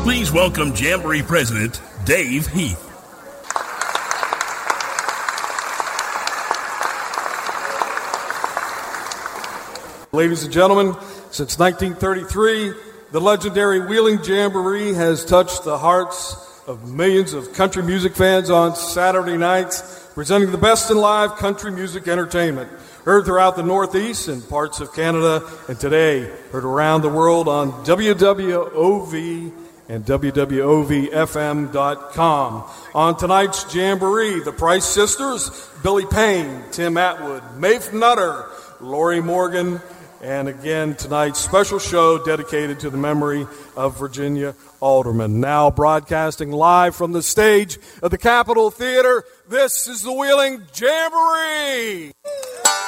Please welcome Jamboree President Dave Heath. Ladies and gentlemen, since 1933, the legendary Wheeling Jamboree has touched the hearts of millions of country music fans on Saturday nights, presenting the best in live country music entertainment. Heard throughout the Northeast and parts of Canada, and today heard around the world on WWOV and WWOVFM.com. On tonight's Jamboree, the Price Sisters, Billy Payne, Tim Atwood, Maeve Nutter, Lori Morgan, and again, tonight's special show dedicated to the memory of Virginia Alderman. Now broadcasting live from the stage of the Capitol Theater, this is the Wheeling Jamboree!